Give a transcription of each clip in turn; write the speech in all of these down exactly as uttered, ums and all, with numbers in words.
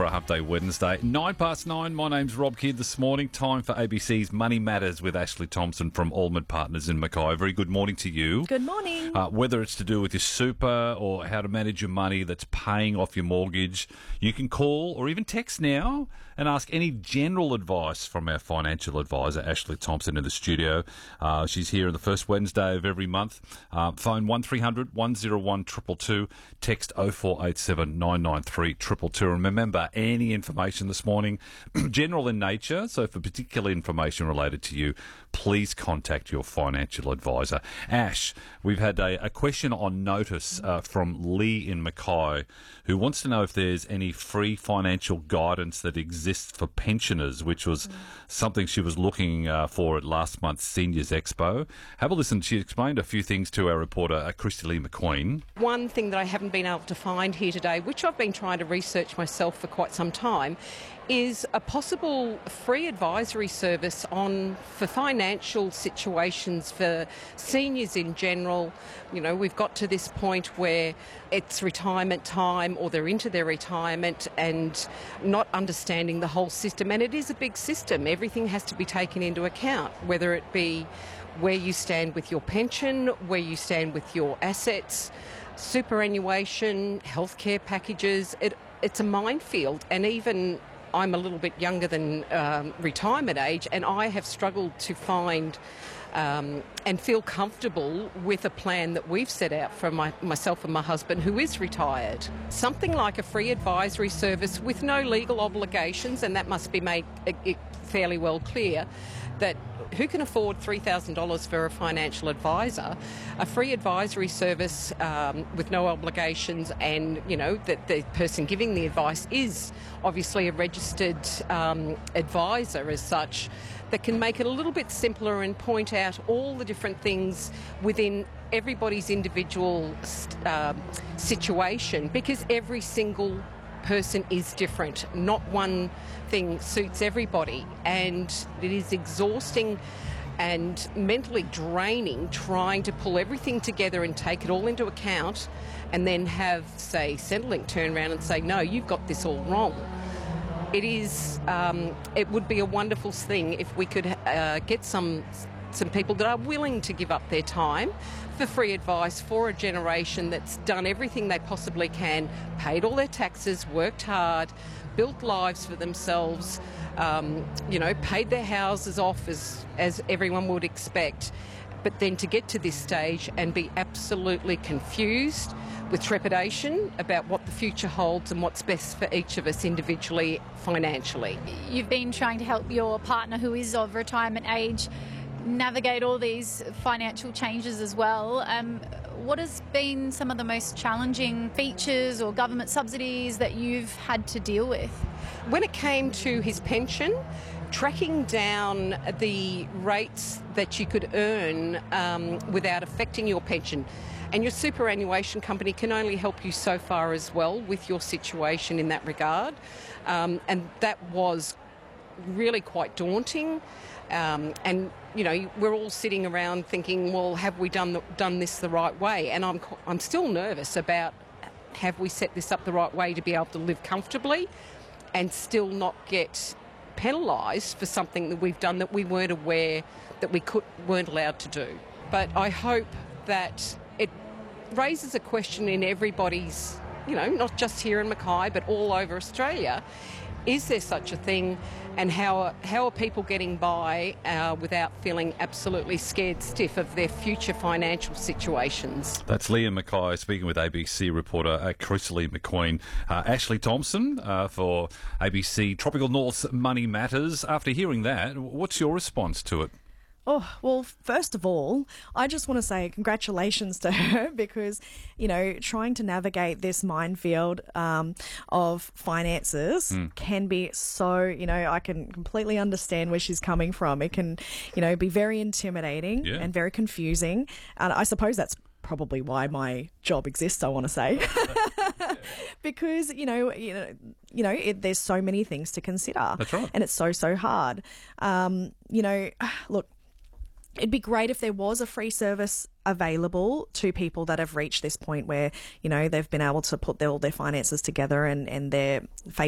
a Hump Day Wednesday. Nine past nine, my name's Rob Kidd this morning. Time for A B C's Money Matters with Ashley Thompson from Allman Partners in Mackay. Very good morning to you. Good morning. Uh, whether it's to do with your super or how to manage your money that's paying off your mortgage, you can call or even text now and ask any general advice from our financial advisor, Ashley Thompson, in the studio. Uh, she's here on the first Wednesday of every month. Uh, phone one three hundred, one oh one, two two two, text oh four eight seven, nine nine three, two two two. And remember, any information this morning, general in nature, so for particular information related to you, please contact your financial advisor. Ash, we've had a, a question on notice uh, from Lee in Mackay, who wants to know if there's any free financial guidance that exists for pensioners, which was something she was looking uh, for at last month's Seniors Expo. Have a listen. She explained a few things to our reporter, uh, Christy Lee McQueen. One thing that I haven't been able to find here today, which I've been trying to research myself for quite some time, is a possible free advisory service on for financial situations for seniors in general. You know, we've got to this point where it's retirement time or they're into their retirement and not understanding the whole system. And it is a big system. Everything has to be taken into account, whether it be where you stand with your pension, where you stand with your assets, superannuation, healthcare packages. It, it's a minefield, and even I'm a little bit younger than um, retirement age, and I have struggled to find um, and feel comfortable with a plan that we've set out for my, myself and my husband, who is retired. Something like a free advisory service with no legal obligations, and that must be made uh, fairly well clear, that who can afford three thousand dollars for a financial advisor? A free advisory service um, with no obligations, and, you know, that the person giving the advice is obviously a registered um, advisor as such, that can make it a little bit simpler and point out all the different things within everybody's individual uh, situation, because every single person is different. Not one thing suits everybody, and it is exhausting and mentally draining trying to pull everything together and take it all into account, and then have, say, Centrelink turn around and say, no, you've got this all wrong. It is, um, it would be a wonderful thing if we could uh, get some some people that are willing to give up their time for free advice for a generation that's done everything they possibly can, paid all their taxes, worked hard, built lives for themselves, um, you know, paid their houses off as, as everyone would expect. But then to get to this stage and be absolutely confused with trepidation about what the future holds and what's best for each of us individually, financially. You've been trying to help your partner, who is of retirement age, navigate all these financial changes as well. Um, what has been some of the most challenging features or government subsidies that you've had to deal with? When it came to his pension, tracking down the rates that you could earn um, without affecting your pension. And your superannuation company can only help you so far as well with your situation in that regard. Um, and that was really quite daunting. Um, and, you know, we're all sitting around thinking, well, have we done the, done this the right way? And I'm I'm still nervous about, have we set this up the right way to be able to live comfortably and still not get penalised for something that we've done that we weren't aware that we could weren't allowed to do. But I hope that it raises a question in everybody's, you know, not just here in Mackay, but all over Australia. Is there such a thing, and how are, how are people getting by uh, without feeling absolutely scared stiff of their future financial situations? That's Liam Mackay speaking with A B C reporter uh, Chris Lee McQueen. Uh, Ashley Thompson uh, for A B C Tropical North's Money Matters. After hearing that, what's your response to it? Oh, well, first of all, I just want to say congratulations to her because, you know, trying to navigate this minefield um, of finances mm. can be so, you know, I can completely understand where she's coming from. It can, you know, be very intimidating yeah. and very confusing. And I suppose that's probably why my job exists, I want to say. Because, you know, you know, you know it, there's so many things to consider. That's right. And it's so, so hard. Um, you know, look, it'd be great if there was a free service available to people that have reached this point where, you know, they've been able to put their, all their finances together and, and they're facing retirement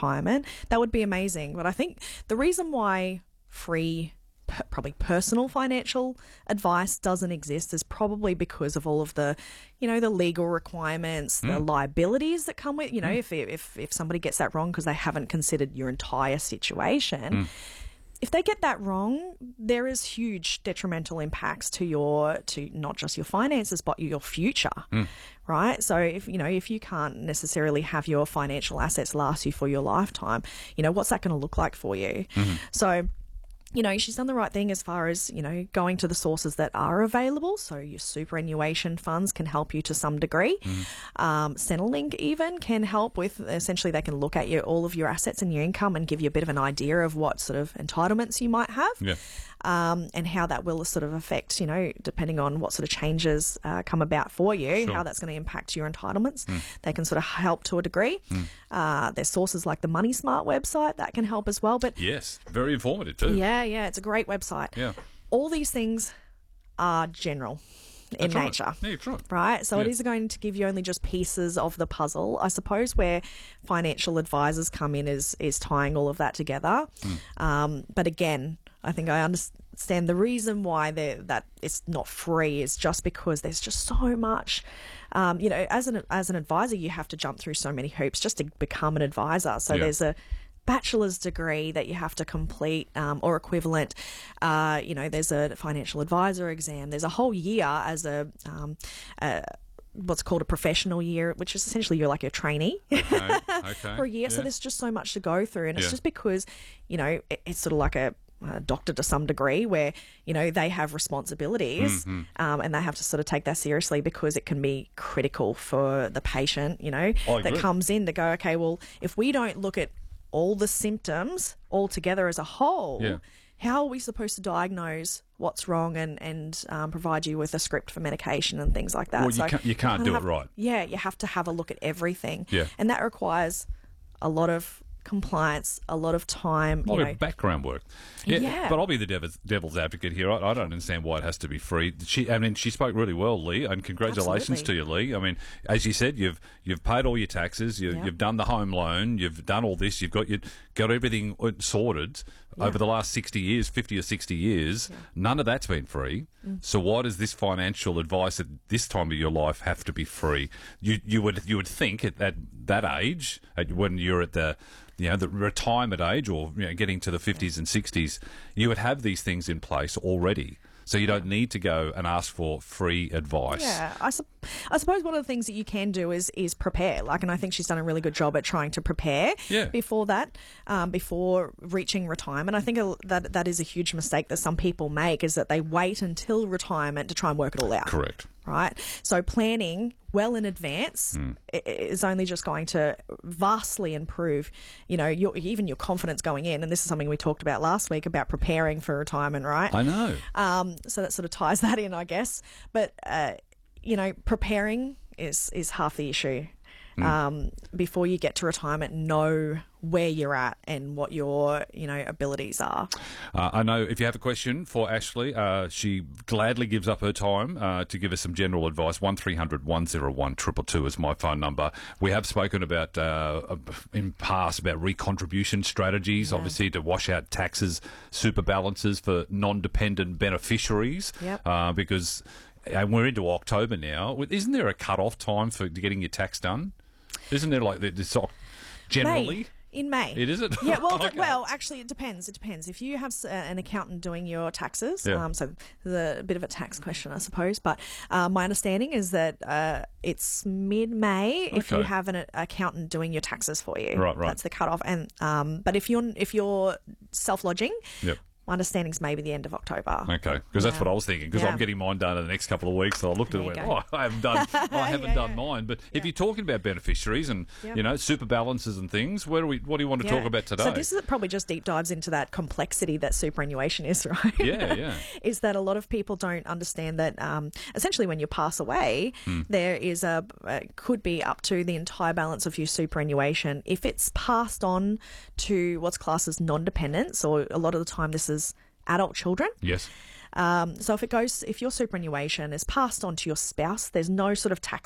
retirement, that would be amazing. But I think the reason why free probably personal financial advice doesn't exist is probably because of all of the, you know, the legal requirements, mm. the liabilities that come with, you know, mm. if, if if somebody gets that wrong because they haven't considered your entire situation. Mm. If they get that wrong, there is huge detrimental impacts to your, to not just your finances, but your future, mm. right? So if, you know, if you can't necessarily have your financial assets last you for your lifetime, you know, what's that going to look like for you? Mm-hmm. So, you know, she's done the right thing as far as, you know, going to the sources that are available. So your superannuation funds can help you to some degree. Mm. Um, Centrelink even can help with, essentially they can look at your, all of your assets and your income and give you a bit of an idea of what sort of entitlements you might have. Yeah. Um, and how that will sort of affect, you know, depending on what sort of changes uh, come about for you, sure. how that's going to impact your entitlements. Mm. They can sort of help to a degree. Mm. Uh, there's sources like the Money Smart website that can help as well. But yes, very informative too. Yeah, yeah, it's a great website. Yeah, all these things are general in That's nature. Right. Yeah, that's right. Right? So yeah. it is going to give you only just pieces of the puzzle. I suppose where financial advisors come in is is tying all of that together. Mm. Um, but again, I think I understand the reason why that it's not free is just because there's just so much. Um, you know, as an as an advisor, you have to jump through so many hoops just to become an advisor. So yeah. there's a bachelor's degree that you have to complete um, or equivalent. Uh, you know, there's a financial advisor exam. There's a whole year as a, um, a what's called a professional year, which is essentially you're like a trainee okay. Okay. for a year. Yeah. So there's just so much to go through. And it's yeah. just because, you know, it, it's sort of like a, a doctor to some degree where, you know, they have responsibilities mm-hmm. um, and they have to sort of take that seriously because it can be critical for the patient, you know, that comes in to go, okay, well, if we don't look at all the symptoms all together as a whole, yeah. how are we supposed to diagnose what's wrong and, and um, provide you with a script for medication and things like that? Well, you so can't, you can't you do have, it right. Yeah, you have to have a look at everything. Yeah. And that requires a lot of compliance, a lot of time. A lot you know. of background work. Yeah, yeah. But I'll be the devil's, devil's advocate here. I, I don't understand why it has to be free. She, I mean, she spoke really well, Lee, and congratulations Absolutely. to you, Lee. I mean, as you said, you've you've paid all your taxes, you, Yep. you've done the home loan, you've done all this, you've got your, got everything sorted Yeah. over the last sixty years, fifty or sixty years. Yeah. None of that's been free. Mm. So why does this financial advice at this time of your life have to be free? You you would you would think at, at that age, at, when you're at the you know, the retirement age or you know, getting to the fifties and sixties, you would have these things in place already. So you don't need to go and ask for free advice. Yeah, I, su- I suppose one of the things that you can do is is prepare. Like, and I think she's done a really good job at trying to prepare yeah. before that, um, before reaching retirement. I think a, that that is a huge mistake that some people make, is that they wait until retirement to try and work it all out. Correct. Right? So planning well in advance mm. is only just going to vastly improve, you know, your, even your confidence going in. And this is something we talked about last week about preparing for retirement, right? I know. Um, so that sort of ties that in, I guess. But, uh, you know, preparing is, is half the issue. Mm. Um, before you get to retirement, know where you're at and what your, you know, abilities are. Uh, I know if you have a question for Ashley, uh, she gladly gives up her time uh, to give us some general advice. one three hundred one oh one two two two is my phone number. We have spoken about, uh, in past, about recontribution strategies, yeah. obviously to wash out taxes, super balances for non-dependent beneficiaries, yep. uh, because and we're into October now. Isn't there a cut-off time for getting your tax done? Isn't there like this generally? May. In May. It is it? Yeah, well, okay. well, actually, it depends. It depends. If you have s- uh, an accountant doing your taxes, yeah. um, so there's a bit of a tax question, I suppose, but uh, my understanding is that uh, it's mid-May if Okay. you have an uh, accountant doing your taxes for you. Right, right. That's the cut-off. And, um, but if you're, if you're self-lodging, Yep. my understanding is maybe the end of October. Okay, because that's Yeah. what I was thinking. Because Yeah. I'm getting mine done in the next couple of weeks, so I looked at it and There went, you "Oh, I haven't done, I haven't Yeah, done yeah. mine." But if Yeah. you're talking about beneficiaries and Yep. you know super balances and things, where do we? What do you want to Yeah. talk about today? So this is probably just deep dives into that complexity that superannuation is, right? Yeah, yeah. Is that a lot of people don't understand that um, essentially when you pass away, Hmm. there is a uh, could be up to the entire balance of your superannuation if it's passed on to what's classed as non-dependents, or a lot of the time this is adult children. Yes. Um, so if it goes, if your superannuation is passed on to your spouse, there's no sort of taxes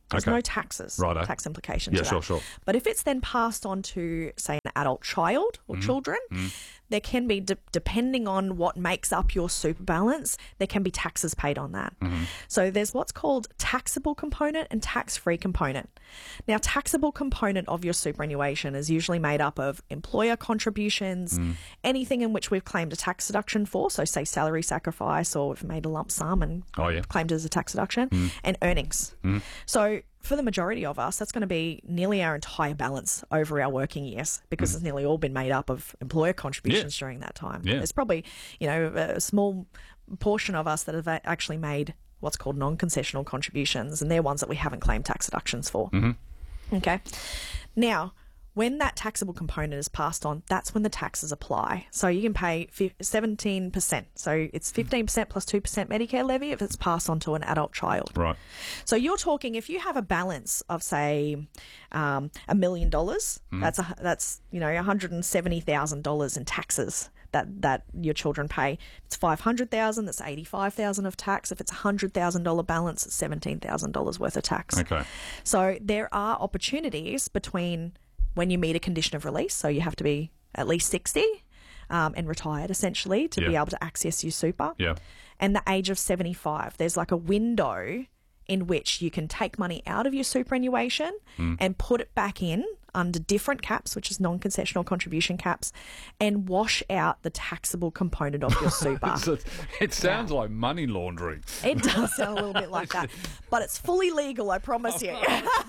There's Okay. no taxes, Righto. tax implications. Yeah, to sure, that. sure. But if it's then passed on to, say, an adult child or Mm-hmm. children, there can be, de- depending on what makes up your super balance, there can be taxes paid on that. Mm-hmm. So there's what's called taxable component and tax-free component. Now, taxable component of your superannuation is usually made up of employer contributions, Mm. anything in which we've claimed a tax deduction for, so say salary sacrifice, or we've made a lump sum and Oh, yeah. claimed it as a tax deduction, and earnings. So for the majority of us, that's going to be nearly our entire balance over our working years, because it's nearly all been made up of employer contributions during that time. Yeah. There's probably, you know, a small portion of us that have a- actually made what's called non-concessional contributions, and they're ones that we haven't claimed tax deductions for. Okay. Now, when that taxable component is passed on, that's when the taxes apply. So you can pay fi- seventeen percent. So it's fifteen percent plus two percent Medicare levy if it's passed on to an adult child. Right. So you're talking, if you have a balance of, say, um, a million dollars, that's a, that's you know one hundred seventy thousand dollars in taxes that that your children pay. If it's five hundred thousand, that's eighty-five thousand of tax. If it's a hundred thousand dollar balance, it's seventeen thousand dollars worth of tax. Okay. So there are opportunities between when you meet a condition of release, so you have to be at least sixty um, and retired, essentially, to be Yeah. able to access your super. Yeah. And the age of seventy-five, there's like a window in which you can take money out of your superannuation and put it back in under different caps, which is non-concessional contribution caps, and wash out the taxable component of your super. So it sounds like money laundering. It does sound a little bit like that, but it's fully legal, I promise you.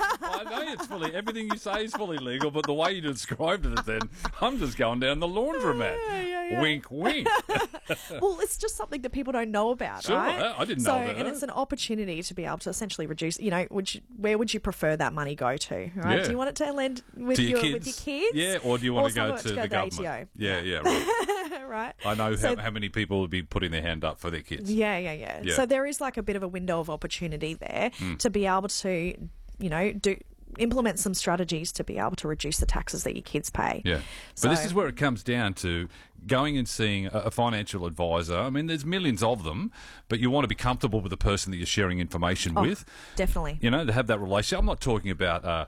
I know it's fully, everything you say is fully legal, but the way you described it then, I'm just going down the laundromat. Yeah, yeah, yeah. Wink, wink. Well, it's just something that people don't know about, Sure, right? I- I didn't so, know about and that. it's an opportunity to be able to essentially reduce. You know, would you, where would you prefer that money go to? Right? Yeah. Do you want it to land with To your your, kids? with your kids? Yeah, or do you want Or to some go of it to to go the to government? A T O? Yeah, yeah, right. Right. I know So- how, how many people would be putting their hand up for their kids. Yeah, yeah, yeah, Yeah. So there is like a bit of a window of opportunity there Hmm. to be able to, you know, do implement some strategies to be able to reduce the taxes that your kids pay. Yeah. So- But this is where it comes down to going and seeing a, a financial advisor. I mean, there's millions of them, but you want to be comfortable with the person that you're sharing information Oh, with. definitely. You know, to have that relationship. I'm not talking about uh,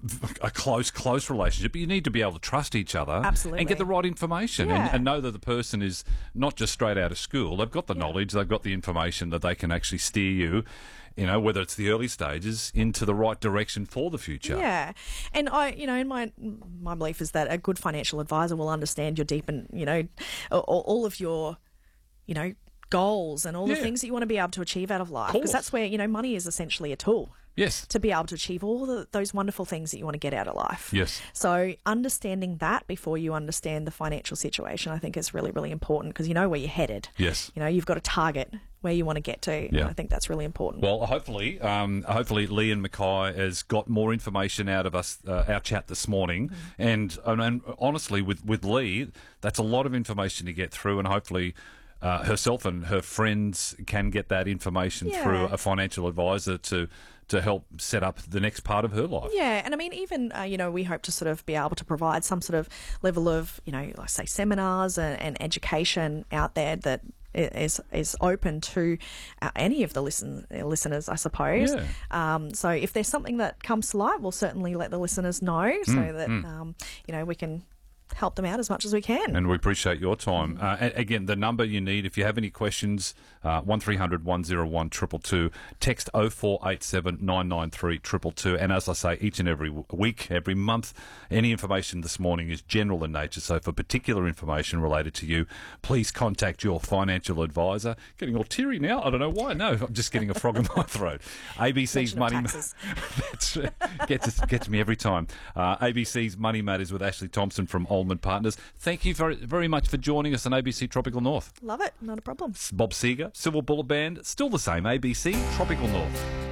a close, close relationship, but you need to be able to trust each other Absolutely. and get the right information and, Yeah. and know that the person is not just straight out of school. They've got the knowledge, they've got the information that they can actually steer you, you know, whether it's the early stages, into the right direction for the future. Yeah, and I, you know, in my my belief is that a good financial advisor will understand your deep and you know, all, all of your, you know, goals and all the Yeah. things that you want to be able to achieve out of life, Course. because that's where you know money is essentially a tool Yes. to be able to achieve all the, those wonderful things that you want to get out of life. Yes. So understanding that before you understand the financial situation, I think is really, really important, because you know where you're headed. Yes. You know, you've got a target where you want to get to. Yeah. And I think that's really important. Well, hopefully, um, hopefully, Lee and Mackay has got more information out of us, uh, our chat this morning. And, and and honestly, with with Lee, that's a lot of information to get through, and hopefully. Uh, herself and her friends can get that information Yeah. through a financial advisor to to help set up the next part of her life. Yeah, and I mean, even uh, you know, we hope to sort of be able to provide some sort of level of, you know, like say seminars and, and education out there that i- is is open to uh, any of the listen listeners, I suppose. Yeah. Um, so if there's something that comes to light, we'll certainly let the listeners know so Mm, that um, you know we can help them out as much as we can. And we appreciate your time. Uh, a- again, the number you need, if you have any questions, uh, one three hundred one oh one two two two, text oh four eight seven nine nine three two two two. And as I say, each and every w- week, every month, any information this morning is general in nature. So for particular information related to you, please contact your financial advisor. Getting all teary now. I don't know why. No, I'm just getting a frog in my throat. A B C's Mention of Money taxes. That's gets us, gets me every time. Uh, A B C's Money Matters with Ashley Thompson from Ullman Partners. Thank you very, very much for joining us on A B C Tropical North. Love it, not a problem. Bob Seger, Silver Bullet Band, still the same. A B C Tropical North.